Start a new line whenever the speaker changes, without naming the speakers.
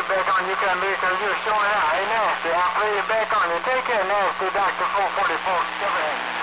back on you, come because you're showing out. Hey, nasty. I'll play you back on you. Take care, nasty. Dr. 444. Silverhand.